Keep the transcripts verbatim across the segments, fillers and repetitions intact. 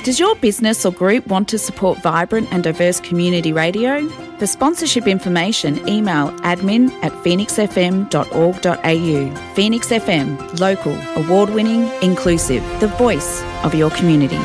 Does your business or group want to support vibrant and diverse community radio? For sponsorship information, email admin at phoenix f m dot org dot a u. Phoenix F M, local, award-winning, inclusive, the voice of your community.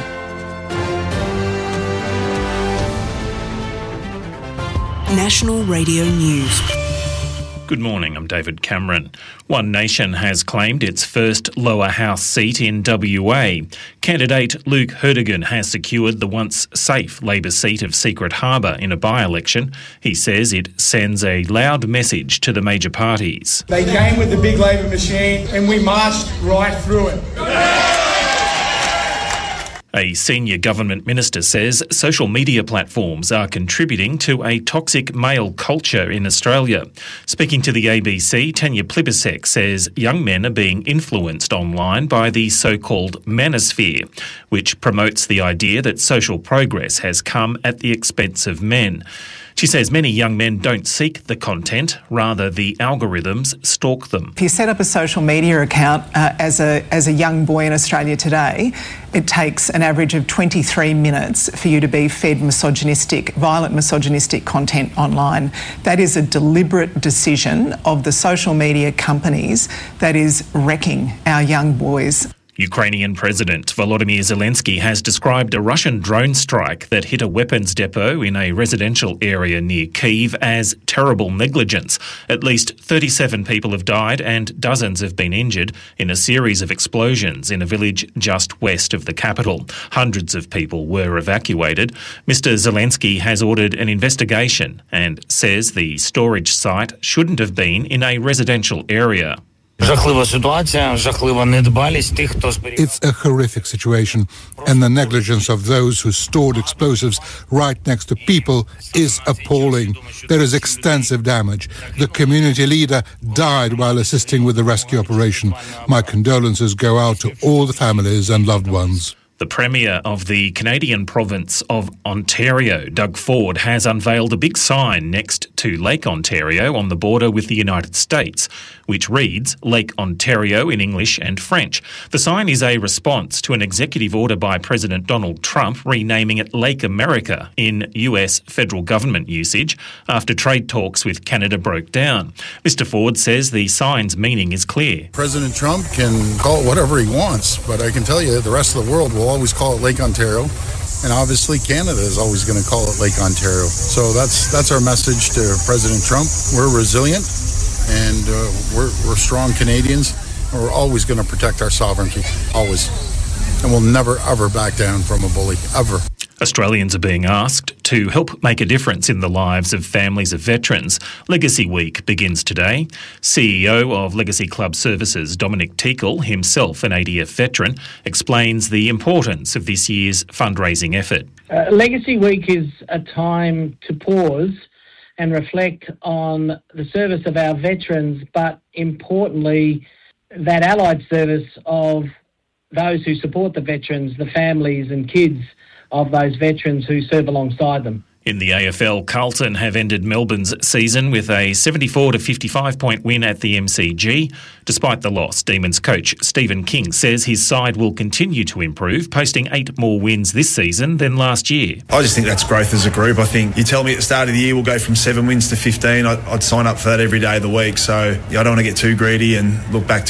National Radio News. Good morning, I'm David Cameron. One Nation has claimed its first lower house seat in W A. Candidate Luke Herdigan has secured the once safe Labor seat of Secret Harbour in a by-election. He says it sends a loud message to the major parties. They came with the big Labor machine and we marched right through it. A senior government minister says social media platforms are contributing to a toxic male culture in Australia. Speaking to the A B C, Tanya Plibersek says young men are being influenced online by the so-called manosphere, which promotes the idea that social progress has come at the expense of men. She says many young men don't seek the content, rather the algorithms stalk them. If you set up a social media account uh, as a as a young boy in Australia today, it takes an average of twenty-three minutes for you to be fed misogynistic, violent misogynistic content online. That is a deliberate decision of the social media companies that is wrecking our young boys. Ukrainian President Volodymyr Zelensky has described a Russian drone strike that hit a weapons depot in a residential area near Kyiv as terrible negligence. At least thirty-seven people have died and dozens have been injured in a series of explosions in a village just west of the capital. Hundreds of people were evacuated. Mister Zelensky has ordered an investigation and says the storage site shouldn't have been in a residential area. It's a horrific situation, and the negligence of those who stored explosives right next to people is appalling. There is extensive damage. The community leader died while assisting with the rescue operation. My condolences go out to all the families and loved ones. The Premier of the Canadian province of Ontario, Doug Ford, has unveiled a big sign next to Lake Ontario on the border with the United States, which reads Lake Ontario in English and French. The sign is a response to an executive order by President Donald Trump renaming it Lake America in U S federal government usage after trade talks with Canada broke down. Mister Ford says the sign's meaning is clear. President Trump can call it whatever he wants, but I can tell you the rest of the world will always call it Lake Ontario, and obviously Canada is always going to call it Lake Ontario. So that's that's our message to President Trump. We're resilient, and uh, we're, we're strong Canadians, and we're always going to protect our sovereignty, always. And we'll never, ever back down from a bully, ever. Australians are being asked to help make a difference in the lives of families of veterans. Legacy Week begins today. C E O of Legacy Club Services, Dominic Teakle, himself an A D F veteran, explains the importance of this year's fundraising effort. Uh, Legacy Week is a time to pause and reflect on the service of our veterans, but importantly, that allied service of those who support the veterans, the families and kids of those veterans who serve alongside them. In the A F L, Carlton have ended Melbourne's season with a seventy-four to fifty-five point win at the M C G. Despite the loss, Demons coach Stephen King says his side will continue to improve, posting eight more wins this season than last year. I just think that's growth as a group. I think you tell me at the start of the year we'll go from seven wins to fifteen, I'd, I'd sign up for that every day of the week. So yeah, I don't want to get too greedy and look back